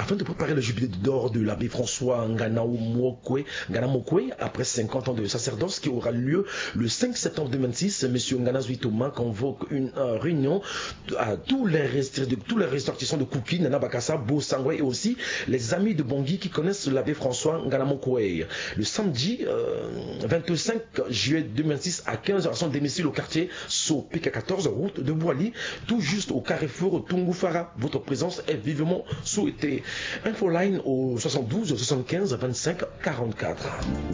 Afin de préparer le jubilé d'or de l'abbé François Ngana Mokwe, après 50 ans de sacerdoce qui aura lieu le 5 septembre 2026, M. Ngana Zuitoma convoque une réunion à tous les ressortissants de Kouki, Nana Bakassa, Bosangwe et aussi les amis de Bangui qui connaissent l'abbé François Ngana Mokwe. Le samedi 25 juillet 2026 à 15h à son domicile au quartier So PK14, route de Boali, tout juste au carrefour Tungoufara. Votre présence est vivement souhaitée. Infoline au 72 75 25 44.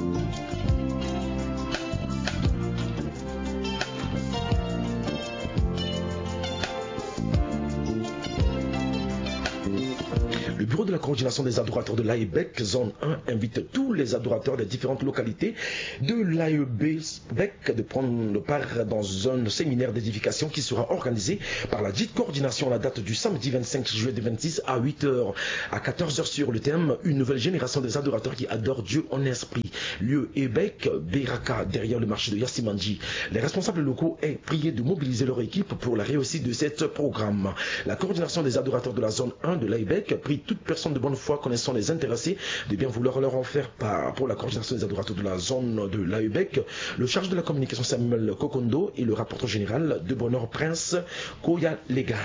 Le bureau de la coordination des adorateurs de l'AEBEC, zone 1, invite tous les adorateurs des différentes localités de l'AEBEC de prendre part dans un séminaire d'édification qui sera organisé par la dite coordination à la date du samedi 25 juillet 2026 à 8h à 14h sur le thème Une nouvelle génération des adorateurs qui adorent Dieu en esprit. Lieu EBEC, Beraka, derrière le marché de Yassimandji. Les responsables locaux est prié de mobiliser leur équipe pour la réussite de ce programme. La coordination des adorateurs de la zone 1 de l'AEBEC prie toute personne de bonne foi connaissant les intéressés de bien vouloir leur en faire part. Pour la coordination des adorateurs de la zone de l'AEBEC, le charge de la communication Samuel Kokondo et le rapporteur général de Bonheur Prince Koya Lega.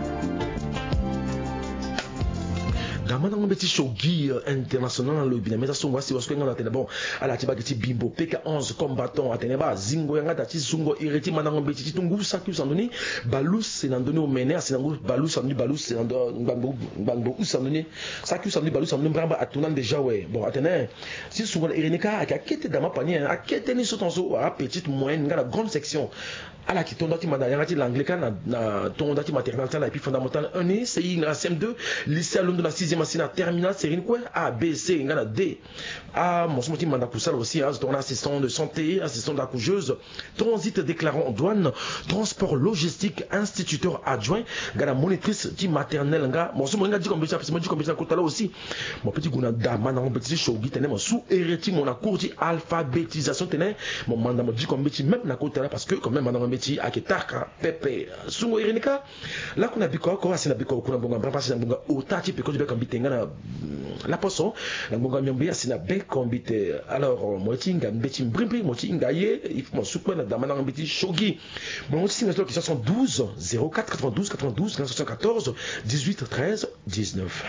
Damana ngobeti shogi international le binameza songwa si wasko ngana tena bon ala tiba geti bimbo PK11 combattant ateneba zingo yanga dati sungo ireti mana ngobeti titungu saku sandoni balus senandoni omene asinango balus sandoni balus senando bango usandoni saku sandoni balus sandoni bramba atunan déjà ouais bon atene si sungo irenika akete dama panier akete ni sotonso a petite moyenne ngala grande section ala ki tondati manda yanga ti l'anglican na tondati maternelle ta la puis fondamental 1 c'est une CM2 lycée à Londres la 6e asina terminale c'est une quoi A B C ngana D a mon somoti manda kusala aussi on a assistant de santé assistant d'accoucheuse transit déclarant en douane transport logistique instituteur adjoint ngana monitrice ti maternelle nga mon somo nga dit comme ça dit comme ça kotala aussi mon petit guna dama na mon petit shogi tene mon sous hériti mon cours di alphabétisation tene mon manda mo dit comme petit même na kotala parce que quand même manda meti aketaka pepe sungo irenika la kuna biko ko asina biko kuna bonga brapa asina bonga otati peko de kambitenga na la poso na bonga myombi asina be kombite alors motinga mbeti mbrimbi motinga ye il faut souper na dama na mbeti shogi mon singa qui 72 04 92 92 74 18 13 19.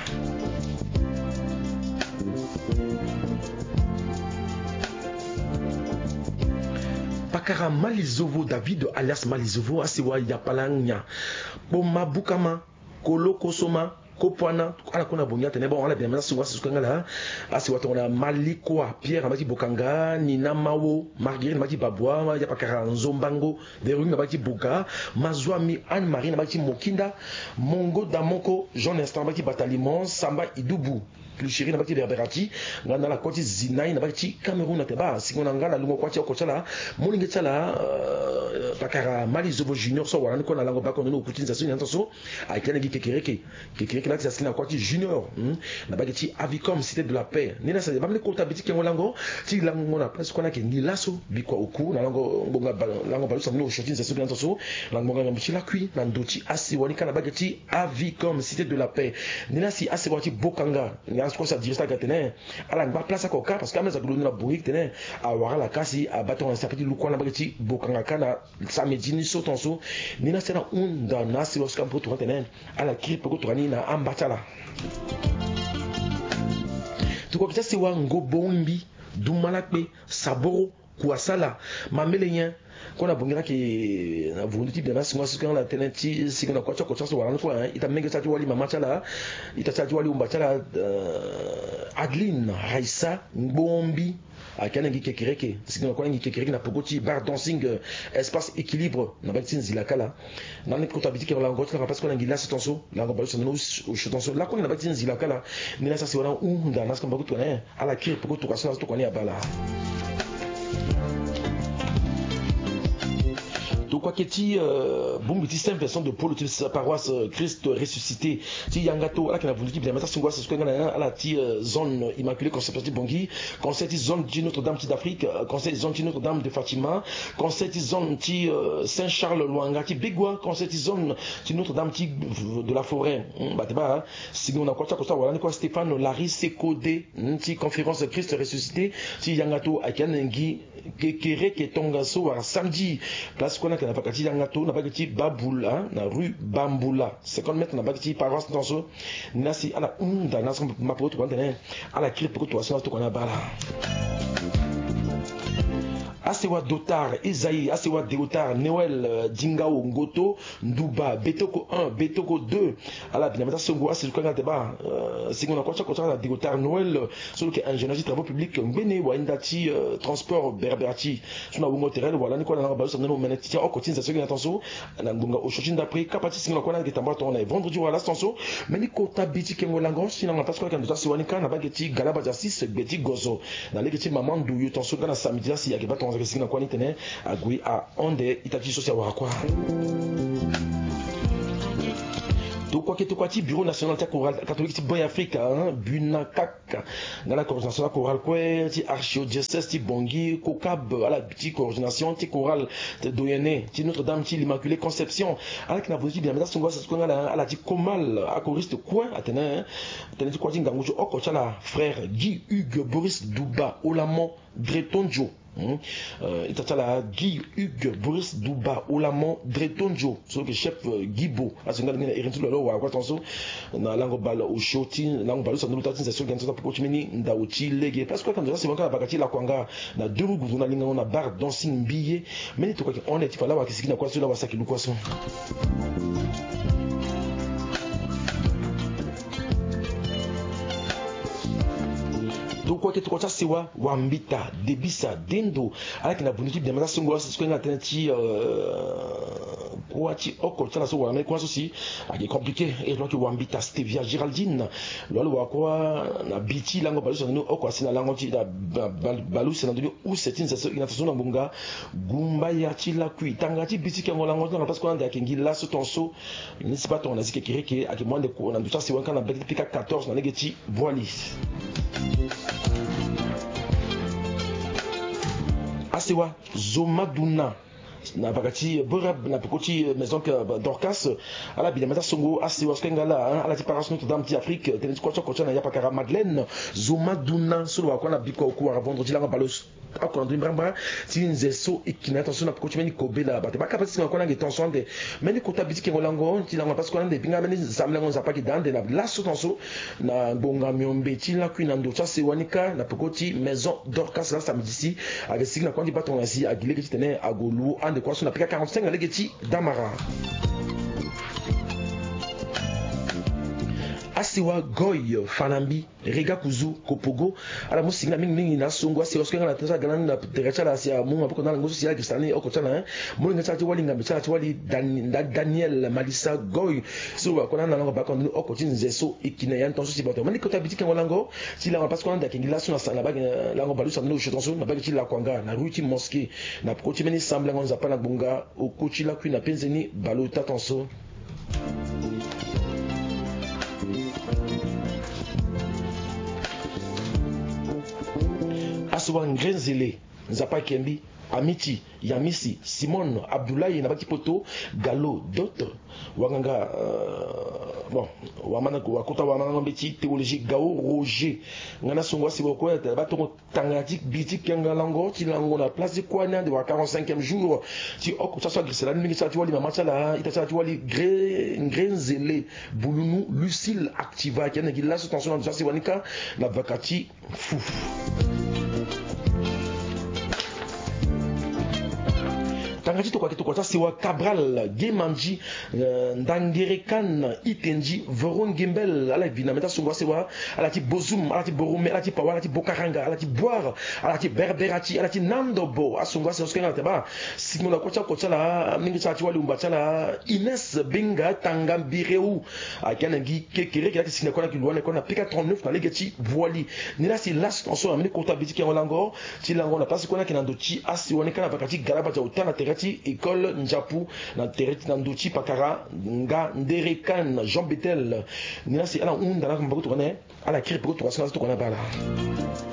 Pakara Malizovo David alias Malizovo asiwa yapalanya Boma Bukama Kolo Kosoma Kopwana ala kuna bonya tene bon ala bien maintenant sungwa sukanga la asiwa tona Malikwa Pierre amaki Bokanga Nina Mawo Marguerite amaki Babwa ya Pakara Nzombango Derunga amaki Buka Mazwami Anne Marie amaki Mokinda Mongo Damoko Jean Instant amaki Batalimon Samba Idubu Chéri nabaki berberati ngana la koti zinai nabaki Cameroun nateba singona ngala lungo kwati okochala molinge tsala Pakara Malizovo junior so wana ko na lango bako no kutinza so nyanso aikene kekereke la tsasina kwati junior nabaki ti Avicom cité de la paix nina sa bamle kota biti ke ngolango ti lango na place kona ke ngilaso bikwa oku na lango ngonga lango balu sa no kutinza so nyanso lango nganga mchi la kui na ndoti asi wani kana bagati ti Avicom cité de la paix nina si asi wati Bokanga ce qu'on ça dit ça gatene ala ngba place ko ka parce que ameza gulu na bonik tene a wara la kasi a baton sa petit lukwa na bagati Bokanga kana sa medini sotonso ni na sena unda na si loska mpoto tene ala kripe ko tani na ambatala tuko kita si wa ngobombi dumalakpe saboro kuasala mamelenyen kona bongira ki na vundi bien nasi ngwa sikana la tenenti sikana kwa choko chaso wana kwa ita menge tati wali mama chala ita tati wali umba chala Adeline Raissa Ngombi akana ngi kekereke sikana kwa ngi kekereke na pogoti bar dancing espace équilibre na batin zilakala na ne kotabiti ke la ngoti la parce que ngi la setonso la ngomba sono o setonso la kwa na batin zilakala ni na sasi wana unda naska mbakutu na ala kire pogoto kwa sana to kwa ni abala donc quoi que ti bon petit 5% de Paul paroisse Christ ressuscité ti yangato ala kana vuniki bien mata sungwa c'est ce qu'on a ala ti zone immaculée conception de Bangui conseil ti zone de Notre-Dame d'Afrique conseil zone de Notre-Dame de Fatima conseil ti zone ti Saint-Charles Luanga ti Bigwa conseil ti zone ti Notre-Dame ti de la forêt bateba si on a quoi ça voilà quoi Stéphane Larry Sekode ti conférence Christ ressuscité ti yangato akanengi kekere ketongaso wa samedi place qu'on a kana pakati yangato na pakati Babula na rue Bambula 50 mètres na pakati paroisse danso nasi ala unda nasi mapoto kwa ndene ala clip ko to asina to kana bala Asewa Dotar, Isaïe, Asewa Deotar, Noël, Dingao, Ngoto, Nduba, Betoko 1, Betoko 2, ala binamata songo ase lukanga teba singo na kwacha kwacha Deotar Noël solo ke ingénieur travaux publics ngene wa indati transport berberati suna wongo terrel wala ni kwa na balusa ngeno meneti ya okotinza soki na tanso na ngunga oshochi d'après kapati singo na kwa na ketamba to na vendredi wala tanso meni kota biti kengo lango sina na pasko kan dosa siwani kana bageti galaba ja 6 beti gozo na legeti mamandu yo tanso kana samedi si ya ke bato na kwa nitene agui a onde itachi sosia wakwa donc quoi que tu quati bureau national de chorale catholique ti Boy Afrique Bunakak dans la coordination chorale quoi ti archidiocèse ti Bangui Kokab à la petite coordination ti chorale de Doyené ti Notre-Dame ti l'Immaculée Conception ala kina vozi bien mais ça c'est ce qu'on a ala ti Komal à choriste quoi atene ti quoi ti ngangujo okochala frère Guy Hugues Boris Douba Olamon Dretonjo itatala Guy Hugues Boris Douba Olamon Dretonjo so que chef Gibo asenga ngena irintu lolo wa kwa tonso na lango bala o shoti lango bala sanu tati nzesio ganzo pa kochimeni nda uchi lege parce que quand ça c'est banka bakati la kwanga na deux rugu na linga na bar dancing billet mais to kwa on est fala wa kisiki na kwa so la wasaki lukwaso donc quoi que tu ça wa wambita debisa dendo avec na buniki bien masa songo c'est ce qu'on a tenti quoi ti oko tala so wa mais quoi ceci est compliqué et donc wambita Stevia Géraldine lolo wa quoi na biti lango balu no oko sina lango ti da balu sina de ou c'est une inattention na bunga gumba ya ti la kui tanga ti biti ke ngolango na parce qu'on a kengi la so tonso ni c'est pas ton azike kireke ak moins de ko na ça c'est wanka na beki pika 14 na negeti voili Asewa Zomaduna na bakati borab na pekoti maison que Dorcas ala bilamata songo Asewa skengala ala ti paroisse Notre-Dame d'Afrique tene ko ko na ya pakara Madeleine Zomaduna solo kwa na biko ko wa vendredi la balos akona ndimbramba ti nzeso ikina attention na pekoti meni kobela ba te ba kapasi ko na tension de meni kota bitiki ngolango ti lango parce que na de pinga meni zamlango za paki dande na la sotenso na bonga miombe ti la kuina ndo cha sewanika na pekoti maison Dorcas la samedi ci avec signa kwa ndi baton asi agile ki tene agolu ande kwa so na pika 45 na legeti Damara Asewa Goy Fanambi Rega Kuzu Kopogo ala musinga mingi na songo asewa skenga na tesa ganan na terecha la sia munga poko na ngoso sia kristani okotana mulinga chati wali ngambe chati wali Daniel Malisa Goy so ba kona na ngo ba kono okoti nzeso ikina ya ntonso si bato mani kota bitiki ngolango si la parce qu'on a kingi la so na sala ba la ngo balu sa no shotonso na ba ki la kwanga na ruti mosquée na koti meni semble ngo nzapa na bunga okoti la kui na penzeni balota tonso Asewa Ngrenzele Nzapa Kembi Amiti Yamisi Simone Abdoulaye Nabaki Poto Gallo d'autres Wanganga bon wamana ko wakota wamana mbeti théologie Gao Roger ngana songwa siboko ta bato tangati biti kenga lango ti lango na place kwa na de 45e jour ti okuta so grisela mingi sa ti wali mama chala ita ti wali Ngrenzele Bulunu Lucille activa kene ki la tension na sa wanika na vakati fou tangati to kwa ta siwa Cabral Gemanji Ndangerekan Itenji Voron Gimbel ala vinameta sungwa siwa ala ti Bozum ala ti Borume ala ti Pawa ala ti Bokaranga ala ti Boire ala ti Berberati ala ti Nandobo asungwa siwa skenga teba simona kocha la mingi cha ti wali umbacha la Ines Benga Tangambireu akana ngi kekere ki sina kona ki luane kona pika 39 na legeti voili ni la si last en so amini kota bitiki ngolango ti lango na place kona ki nando ti asi woni kana bakati galaba ja utana terati Ndochi école Njapu na tereti na Ndochi Pakara nga Nderekan Jean Betel nina si ala unda na mbakutu kone ala kiri poko to kasana to kona bala